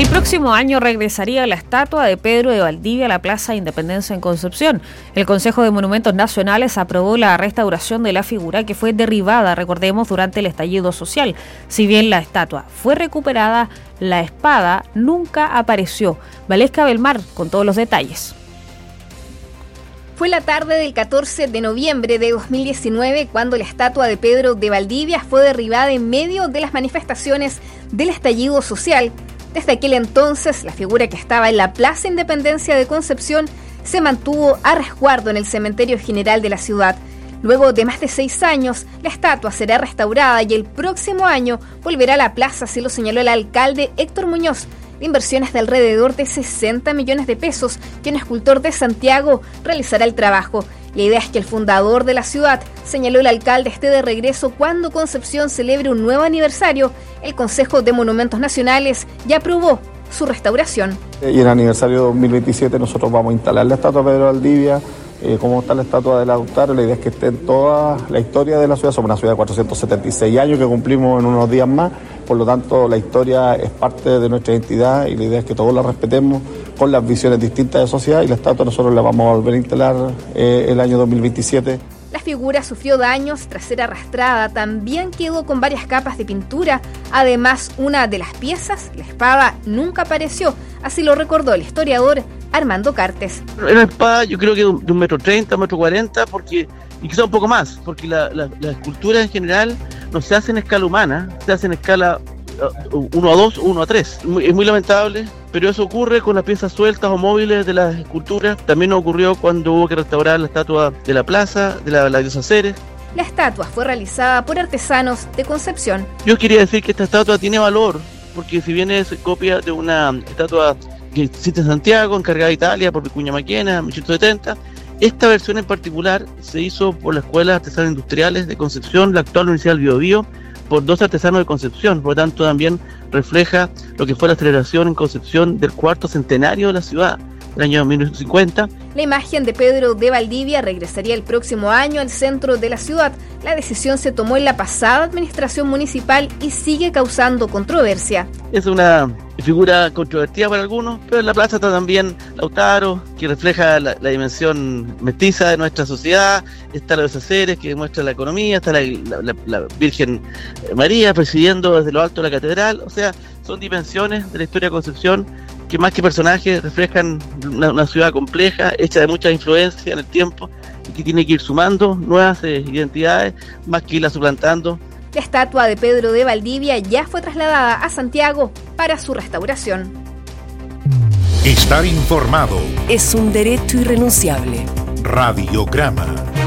El próximo año regresaría la estatua de Pedro de Valdivia a la Plaza de Independencia en Concepción. El Consejo de Monumentos Nacionales aprobó la restauración de la figura que fue derribada, recordemos, durante el estallido social. Si bien la estatua fue recuperada, la espada nunca apareció. Valesca Belmar con todos los detalles. Fue la tarde del 14 de noviembre de 2019 cuando la estatua de Pedro de Valdivia fue derribada en medio de las manifestaciones del estallido social. Desde aquel entonces, la figura que estaba en la Plaza Independencia de Concepción se mantuvo a resguardo en el Cementerio General de la ciudad. Luego de más de 6 años, la estatua será restaurada y el próximo año volverá a la plaza, así lo señaló el alcalde Héctor Muñoz. La inversión es de alrededor de 60 millones de pesos que un escultor de Santiago realizará el trabajo. La idea es que el fundador de la ciudad, señaló el alcalde, esté de regreso cuando Concepción celebre un nuevo aniversario. El Consejo de Monumentos Nacionales ya aprobó su restauración. Y en el aniversario 2027 nosotros vamos a instalar la estatua de Pedro Valdivia. Como está la estatua de Lautaro, la idea es que esté en toda la historia de la ciudad. Somos una ciudad de 476 años que cumplimos en unos días más, por lo tanto la historia es parte de nuestra identidad y la idea es que todos la respetemos con las visiones distintas de sociedad, y la estatua nosotros la vamos a volver a instalar el año 2027. La figura sufrió daños tras ser arrastrada, también quedó con varias capas de pintura. Además, una de las piezas, la espada, nunca apareció, así lo recordó el historiador Armando Cartes. Una espada yo creo que de 1,30 m, 1,40 m, y quizá un poco más, porque la escultura en general no se hace en escala humana, se hace en escala 1:2, 1:3. Es muy lamentable, pero eso ocurre con las piezas sueltas o móviles de las esculturas. También ocurrió cuando hubo que restaurar la estatua de la plaza, de la diosa Ceres. La estatua fue realizada por artesanos de Concepción. Yo quería decir que esta estatua tiene valor, porque si bien es copia de una estatua que existe en Santiago, encargada de Italia por Vicuña Maquena en 1870, esta versión en particular se hizo por la Escuela de Artesanos Industriales de Concepción, la actual Universidad del Biobío, por 2 artesanos de Concepción. Por lo tanto, también refleja lo que fue la celebración en Concepción del 4º centenario de la ciudad, el año 1950. La imagen de Pedro de Valdivia regresaría el próximo año al centro de la ciudad. La decisión se tomó en la pasada administración municipal y sigue causando controversia. Es una figura controvertida para algunos, pero en la plaza está también Lautaro, que refleja la dimensión mestiza de nuestra sociedad. Está la diosa Ceres, que demuestra la economía. Está la Virgen María presidiendo desde lo alto de la catedral. O sea, son dimensiones de la historia de Concepción que más que personajes reflejan una ciudad compleja, hecha de mucha influencia en el tiempo, y que tiene que ir sumando nuevas identidades, más que irla suplantando. La estatua de Pedro de Valdivia ya fue trasladada a Santiago para su restauración. Estar informado es un derecho irrenunciable. Radiograma.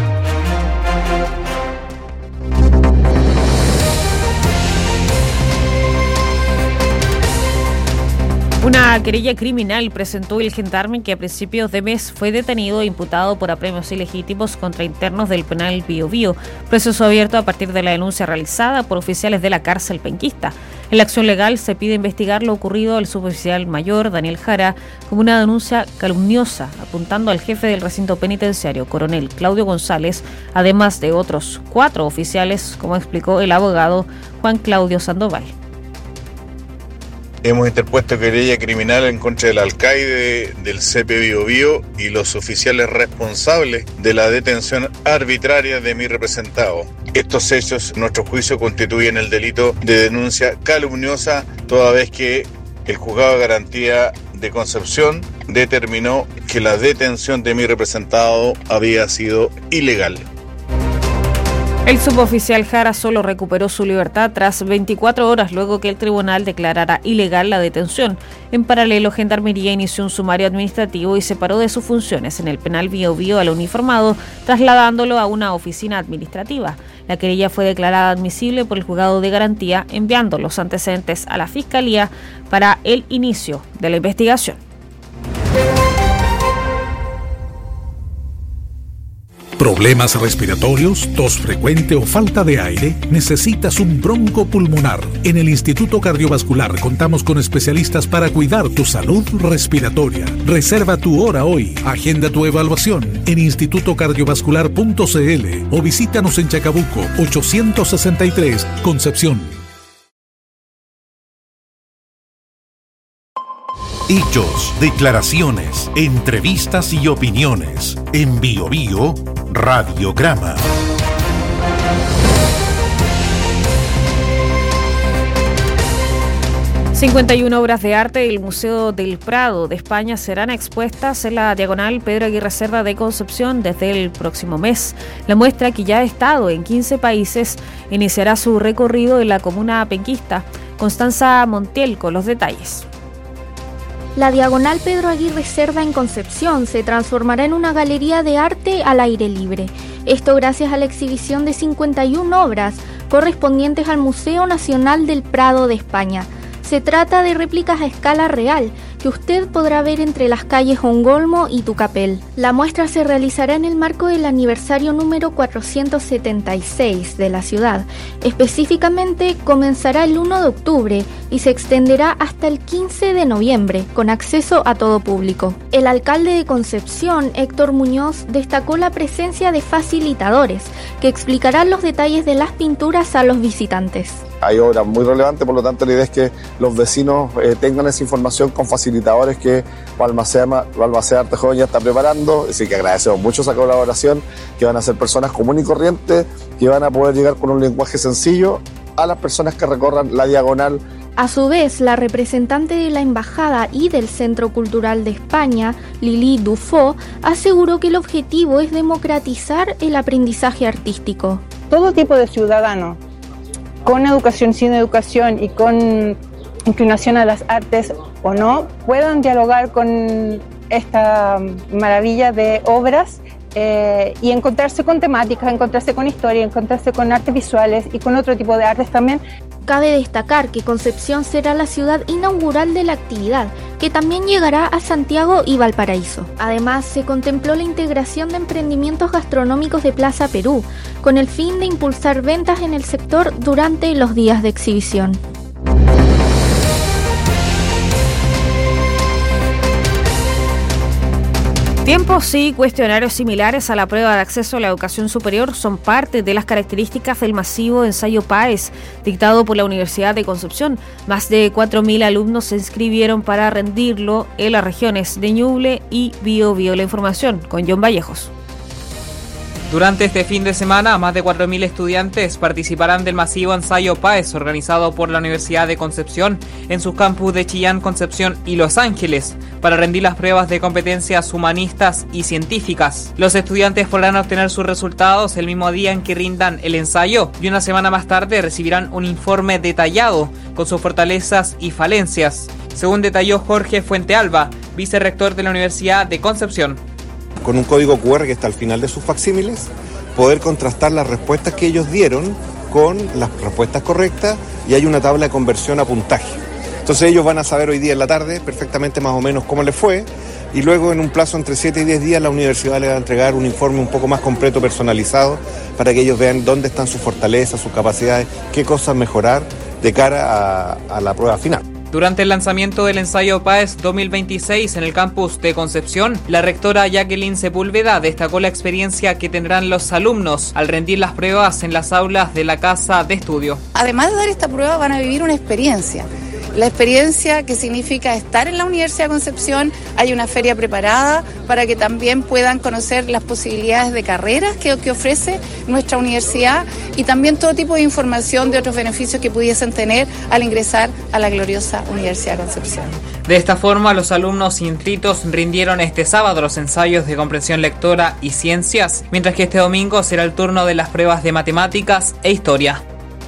Una querella criminal presentó el gendarme que a principios de mes fue detenido e imputado por apremios ilegítimos contra internos del penal Biobío, proceso abierto a partir de la denuncia realizada por oficiales de la cárcel penquista. En la acción legal se pide investigar lo ocurrido al suboficial mayor Daniel Jara como una denuncia calumniosa, apuntando al jefe del recinto penitenciario, coronel Claudio González, además de otros 4 oficiales, como explicó el abogado Juan Claudio Sandoval. Hemos interpuesto querella criminal en contra del alcaide del CP Biobío y los oficiales responsables de la detención arbitraria de mi representado. Estos hechos, en nuestro juicio, constituyen el delito de denuncia calumniosa, toda vez que el Juzgado de Garantía de Concepción determinó que la detención de mi representado había sido ilegal. El suboficial Jara solo recuperó su libertad tras 24 horas luego que el tribunal declarara ilegal la detención. En paralelo, Gendarmería inició un sumario administrativo y separó de sus funciones en el penal Biobío al uniformado, trasladándolo a una oficina administrativa. La querella fue declarada admisible por el Juzgado de Garantía, enviando los antecedentes a la Fiscalía para el inicio de la investigación. ¿Problemas respiratorios, tos frecuente o falta de aire? ¿Necesitas un broncopulmonar? En el Instituto Cardiovascular contamos con especialistas para cuidar tu salud respiratoria. Reserva tu hora hoy. Agenda tu evaluación en institutocardiovascular.cl o visítanos en Chacabuco 863, Concepción. Hechos, declaraciones, entrevistas y opiniones. En BioBio, Radiograma. 51 obras de arte del Museo del Prado de España serán expuestas en la diagonal Pedro Aguirre Cerda de Concepción desde el próximo mes. La muestra, que ya ha estado en 15 países, iniciará su recorrido en la comuna penquista. Constanza Montiel con los detalles. La diagonal Pedro Aguirre Cerda en Concepción se transformará en una galería de arte al aire libre. Esto gracias a la exhibición de 51 obras correspondientes al Museo Nacional del Prado de España. Se trata de réplicas a escala real que usted podrá ver entre las calles Ongolmo y Tucapel. La muestra se realizará en el marco del aniversario número 476 de la ciudad. Específicamente comenzará el 1 de octubre y se extenderá hasta el 15 de noviembre, con acceso a todo público. El alcalde de Concepción, Héctor Muñoz, destacó la presencia de facilitadores que explicarán los detalles de las pinturas a los visitantes. Hay obras muy relevantes, por lo tanto la idea es que los vecinos tengan esa información con facilitadores que Balmaceda Arte Joven ya está preparando. Así que agradecemos mucho esa colaboración, que van a ser personas comunes y corrientes, que van a poder llegar con un lenguaje sencillo a las personas que recorran la diagonal. A su vez, la representante de la Embajada y del Centro Cultural de España, Lili Dufo, aseguró que el objetivo es democratizar el aprendizaje artístico. Todo tipo de ciudadano, con educación, sin educación y con inclinación a las artes o no, puedan dialogar con esta maravilla de obras y encontrarse con temáticas, encontrarse con historia, encontrarse con artes visuales y con otro tipo de artes también. Cabe destacar que Concepción será la ciudad inaugural de la actividad, que también llegará a Santiago y Valparaíso. Además, se contempló la integración de emprendimientos gastronómicos de Plaza Perú, con el fin de impulsar ventas en el sector durante los días de exhibición. Tiempos y cuestionarios similares a la prueba de acceso a la educación superior son parte de las características del masivo ensayo PAES dictado por la Universidad de Concepción. Más de 4.000 alumnos se inscribieron para rendirlo en las regiones de Ñuble y BioBio. La información con John Vallejos. Durante este fin de semana, más de 4.000 estudiantes participarán del masivo ensayo PAES organizado por la Universidad de Concepción en sus campus de Chillán, Concepción y Los Ángeles para rendir las pruebas de competencias humanistas y científicas. Los estudiantes podrán obtener sus resultados el mismo día en que rindan el ensayo y una semana más tarde recibirán un informe detallado con sus fortalezas y falencias, según detalló Jorge Fuentealba, vicerrector de la Universidad de Concepción. Con un código QR que está al final de sus facsímiles, poder contrastar las respuestas que ellos dieron con las respuestas correctas y hay una tabla de conversión a puntaje. Entonces ellos van a saber hoy día en la tarde perfectamente más o menos cómo les fue y luego en un plazo entre 7 y 10 días la universidad les va a entregar un informe un poco más completo, personalizado, para que ellos vean dónde están sus fortalezas, sus capacidades, qué cosas mejorar de cara a la prueba final. Durante el lanzamiento del ensayo PAES 2026 en el campus de Concepción, la rectora Jacqueline Sepúlveda destacó la experiencia que tendrán los alumnos al rendir las pruebas en las aulas de la casa de estudio. Además de dar esta prueba, van a vivir una experiencia. La experiencia que significa estar en la Universidad de Concepción. Hay una feria preparada para que también puedan conocer las posibilidades de carreras que ofrece nuestra universidad y también todo tipo de información de otros beneficios que pudiesen tener al ingresar a la gloriosa Universidad de Concepción. De esta forma, los alumnos inscritos rindieron este sábado los ensayos de comprensión lectora y ciencias, mientras que este domingo será el turno de las pruebas de matemáticas e historia.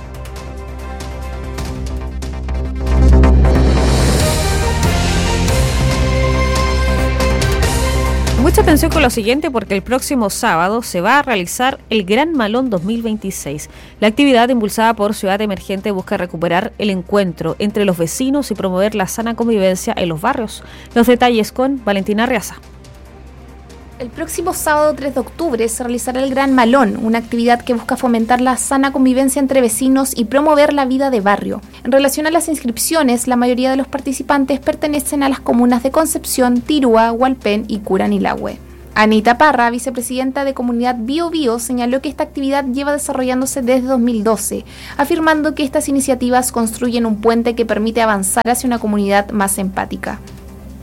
Mucha atención con lo siguiente, porque el próximo sábado se va a realizar el Gran Malón 2026. La actividad, impulsada por Ciudad Emergente, busca recuperar el encuentro entre los vecinos y promover la sana convivencia en los barrios. Los detalles con Valentina Riaza. El próximo sábado 3 de octubre se realizará el Gran Malón, una actividad que busca fomentar la sana convivencia entre vecinos y promover la vida de barrio. En relación a las inscripciones, la mayoría de los participantes pertenecen a las comunas de Concepción, Tirúa, Hualpén y Curanilahue. Anita Parra, vicepresidenta de Comunidad BioBio, señaló que esta actividad lleva desarrollándose desde 2012, afirmando que estas iniciativas construyen un puente que permite avanzar hacia una comunidad más empática.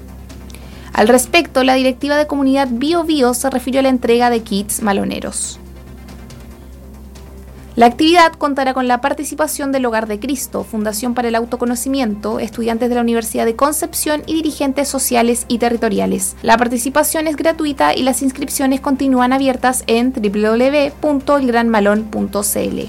Al respecto, la directiva de Comunidad Bio Bio se refirió a la entrega de kits maloneros. La actividad contará con la participación del Hogar de Cristo, Fundación para el Autoconocimiento, estudiantes de la Universidad de Concepción y dirigentes sociales y territoriales. La participación es gratuita y las inscripciones continúan abiertas en www.elgranmalón.cl.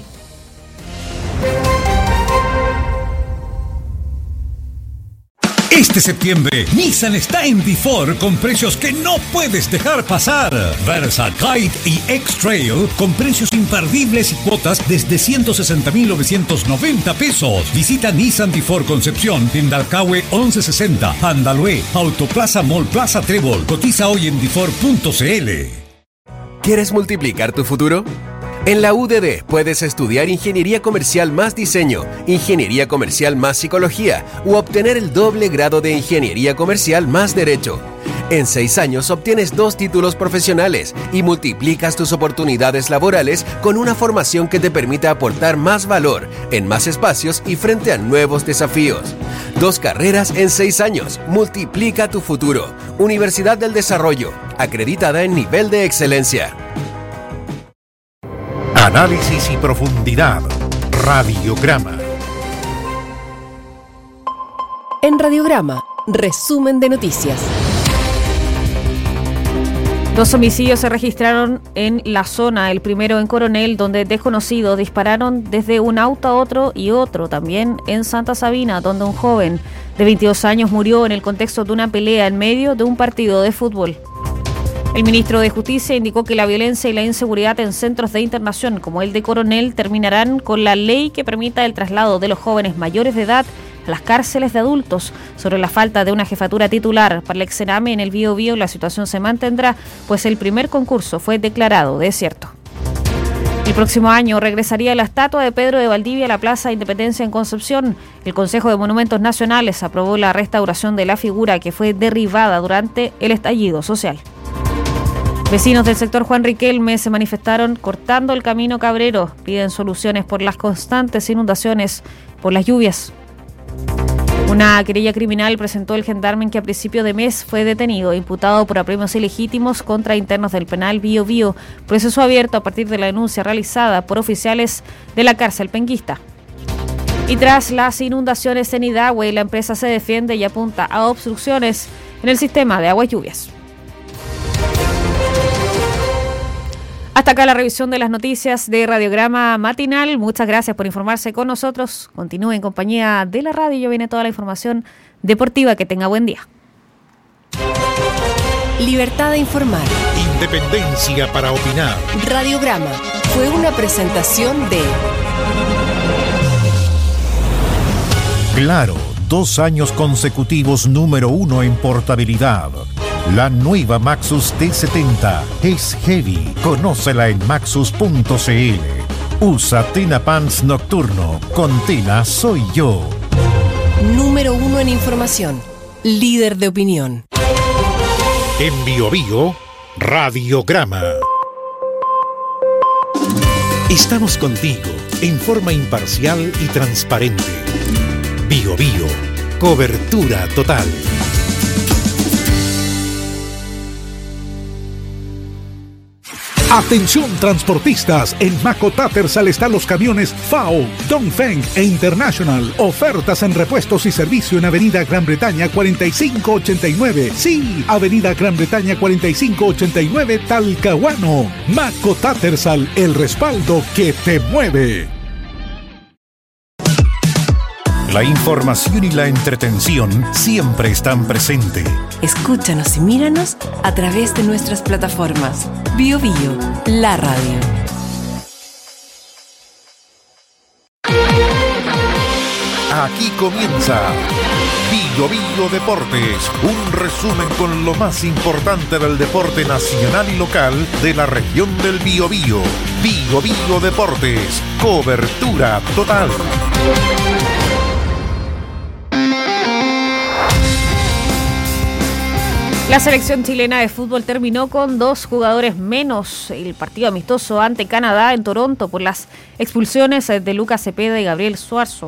Este septiembre, Nissan está en D4 con precios que no puedes dejar pasar. Versa, Kite y X-Trail con precios imperdibles y cuotas desde 160.990 pesos. Visita Nissan D4 Concepción, Tindalcahue 1160, Andalue, Autoplaza Mall Plaza Trébol. Cotiza hoy en d4.cl. ¿Quieres multiplicar tu futuro? En la UDD puedes estudiar Ingeniería Comercial más Diseño, Ingeniería Comercial más Psicología u obtener el doble grado de Ingeniería Comercial más Derecho. En 6 años obtienes 2 títulos profesionales y multiplicas tus oportunidades laborales con una formación que te permita aportar más valor en más espacios y frente a nuevos desafíos. 2 carreras en 6 años. Multiplica tu futuro. Universidad del Desarrollo, acreditada en nivel de excelencia. Análisis y profundidad. Radiograma. En Radiograma, resumen de noticias. 2 homicidios se registraron en la zona, el primero en Coronel, donde desconocidos dispararon desde un auto a otro y otro también en Santa Sabina, donde un joven de 22 años murió en el contexto de una pelea en medio de un partido de fútbol. El ministro de Justicia indicó que la violencia y la inseguridad en centros de internación como el de Coronel terminarán con la ley que permita el traslado de los jóvenes mayores de edad a las cárceles de adultos. Sobre la falta de una jefatura titular para el Exename en el Biobío, la situación se mantendrá, pues el primer concurso fue declarado desierto. El próximo año regresaría la estatua de Pedro de Valdivia a la Plaza Independencia en Concepción. El Consejo de Monumentos Nacionales aprobó la restauración de la figura que fue derribada durante el estallido social. Vecinos del sector Juan Riquelme se manifestaron cortando el camino Cabrero. Piden soluciones por las constantes inundaciones por las lluvias. Una querella criminal presentó el gendarme que a principio de mes fue detenido, imputado por apremios ilegítimos contra internos del penal Bio Bio. Proceso abierto a partir de la denuncia realizada por oficiales de la cárcel penquista. Y tras las inundaciones en Idahue, la empresa se defiende y apunta a obstrucciones en el sistema de aguas lluvias. Hasta acá la revisión de las noticias de Radiograma Matinal. Muchas gracias por informarse con nosotros. Continúe en compañía de la radio. Ya viene toda la información deportiva. Que tenga buen día. Libertad de informar. Independencia para opinar. Radiograma fue una presentación de Claro, 2 años consecutivos número 1 en portabilidad. La nueva Maxus T70 es heavy. Conócela en maxus.cl. Usa Tena Pants Nocturno. Con Tena soy yo. Número 1 en información. Líder de opinión. En Biobío, Radiograma. Estamos contigo en forma imparcial y transparente. Biobío, cobertura total. Atención transportistas, en Maco Tattersall están los camiones FAO, Dongfeng e International. Ofertas en repuestos y servicio en Avenida Gran Bretaña 4589. Sí, Avenida Gran Bretaña 4589 Talcahuano. Maco Tattersall, el respaldo que te mueve. La información y la entretención siempre están presentes. Escúchanos y míranos a través de nuestras plataformas. Biobío, la radio. Aquí comienza Biobío Deportes, un resumen con lo más importante del deporte nacional y local de la región del Biobío. Biobío Deportes, cobertura total. La selección chilena de fútbol terminó con 2 jugadores menos el partido amistoso ante Canadá en Toronto por las expulsiones de Lucas Cepeda y Gabriel Suazo.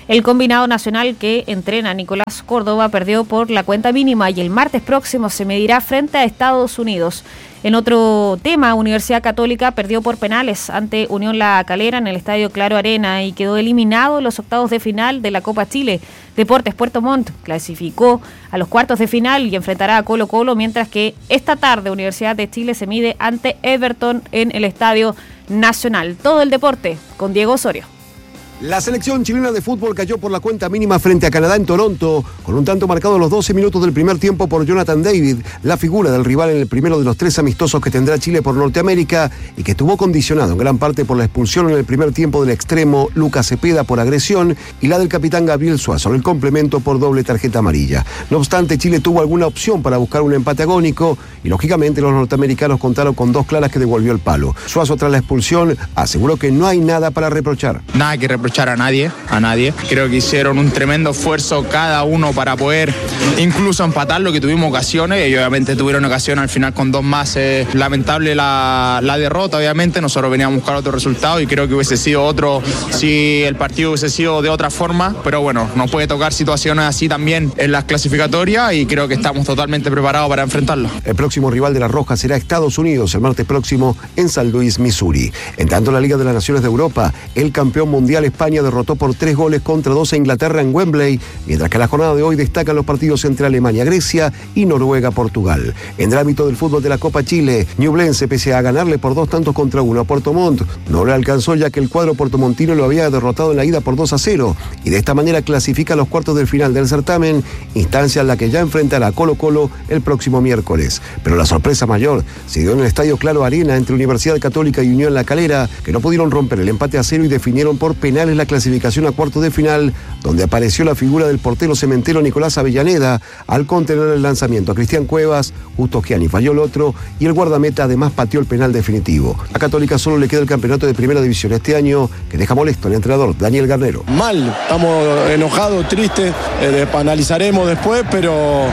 El combinado nacional que entrena Nicolás Córdoba perdió por la cuenta mínima y el martes próximo se medirá frente a Estados Unidos. En otro tema, Universidad Católica perdió por penales ante Unión La Calera en el Estadio Claro Arena y quedó eliminado en los octavos de final de la Copa Chile. Deportes Puerto Montt clasificó a los cuartos de final y enfrentará a Colo-Colo, mientras que esta tarde Universidad de Chile se mide ante Everton en el Estadio Nacional. Todo el deporte con Diego Osorio. La selección chilena de fútbol cayó por la cuenta mínima frente a Canadá en Toronto, con un tanto marcado a los 12 minutos del primer tiempo por Jonathan David, la figura del rival en el primero de los 3 amistosos que tendrá Chile por Norteamérica y que estuvo condicionado en gran parte por la expulsión en el primer tiempo del extremo Lucas Cepeda por agresión y la del capitán Gabriel Suazo, el complemento por doble tarjeta amarilla. No obstante, Chile tuvo alguna opción para buscar un empate agónico y lógicamente los norteamericanos contaron con 2 claras que devolvió el palo. Suazo, tras la expulsión, aseguró que no hay nada para reprochar. Nada que reprochar a nadie. Creo que hicieron un tremendo esfuerzo cada uno para poder incluso empatarlo, que tuvimos ocasiones y obviamente tuvieron ocasión al final con 2 más. Lamentable la derrota, obviamente. Nosotros veníamos a buscar otro resultado y creo que hubiese sido otro si el partido hubiese sido de otra forma, pero bueno, nos puede tocar situaciones así también en las clasificatorias y creo que estamos totalmente preparados para enfrentarlo. El próximo rival de la Roja será Estados Unidos el martes próximo en San Luis, Missouri. En tanto, en la Liga de las Naciones de Europa, el campeón mundial España derrotó por 3-2 a Inglaterra en Wembley, mientras que la jornada de hoy destacan los partidos entre Alemania, Grecia y Noruega, Portugal. En el ámbito del fútbol de la Copa Chile, Ñublense, pese a ganarle por 2-1 a Puerto Montt, no le alcanzó, ya que el cuadro portomontino lo había derrotado en la ida por 2-0 y de esta manera clasifica a los cuartos del final del certamen, instancia en la que ya enfrentará a Colo-Colo el próximo miércoles. Pero la sorpresa mayor se dio en el Estadio Claro Arena entre Universidad Católica y Unión La Calera, que no pudieron romper el empate a 0 y definieron por penales la clasificación a cuartos de final, donde apareció la figura del portero cementero Nicolás Avellaneda al contener el lanzamiento a Cristian Cuevas. Justo Gianni falló el otro y el guardameta además pateó el penal definitivo. A Católica solo le queda el campeonato de Primera División este año, que deja molesto al entrenador Daniel Garnero. Mal, estamos enojados, tristes, analizaremos después, pero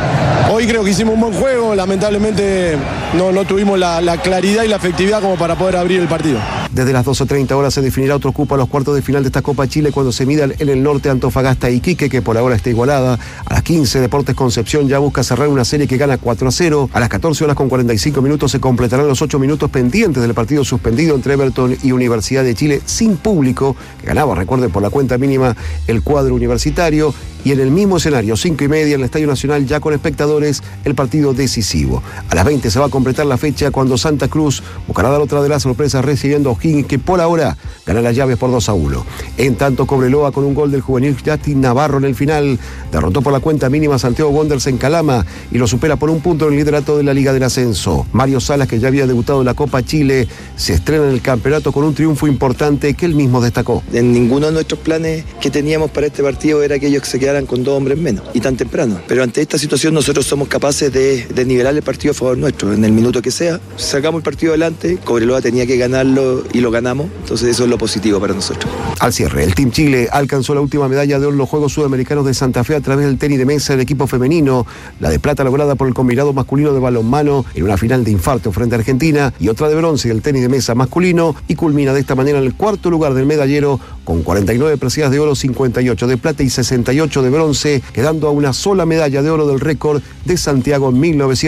hoy creo que hicimos un buen juego. Lamentablemente no tuvimos la claridad y la efectividad como para poder abrir el partido. Desde las 12:30 horas se definirá otro cupo a los cuartos de final de esta Copa Chile cuando se midan en el norte Antofagasta y Iquique, que por ahora está igualada. A las 15, Deportes Concepción ya busca cerrar una serie que gana 4-0. A las 14 horas con 45 minutos se completarán los 8 minutos pendientes del partido suspendido entre Everton y Universidad de Chile sin público, que ganaba, recuerden, por la cuenta mínima el cuadro universitario. Y en el mismo escenario, 5:30 en el Estadio Nacional, ya con espectadores, el partido decisivo. A las 20 se va a completar la fecha cuando Santa Cruz buscará dar otra de las sorpresas recibiendo a O'Higgins, que por ahora gana las llaves por 2-1. En tanto, Cobreloa, con un gol del juvenil Justin Navarro en el final, derrotó por la cuenta mínima a Santiago Wanderers en Calama y lo supera por un punto en el liderato de la Liga del Ascenso. Mario Salas, que ya había debutado en la Copa Chile, se estrena en el campeonato con un triunfo importante que él mismo destacó. En ninguno de nuestros planes que teníamos para este partido era que ellos se quedaran con 2 hombres menos y tan temprano, pero ante esta situación nosotros somos capaces de nivelar el partido a favor nuestro en el minuto que sea. Sacamos el partido adelante, Cobreloa tenía que ganarlo y lo ganamos, entonces eso es lo positivo para nosotros. Al cierre, el Team Chile alcanzó la última medalla de oro en los Juegos Sudamericanos de Santa Fe a través del tenis de mesa del equipo femenino, la de plata lograda por el combinado masculino de balonmano en una final de infarto frente a Argentina y otra de bronce del tenis de mesa masculino, y culmina de esta manera en el cuarto lugar del medallero con 49 preseas de oro, 58 de plata y 68 de bronce, quedando a una sola medalla de oro del récord de Santiago en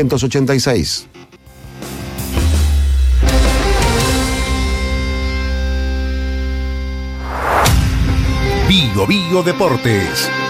1986. Bio Deportes.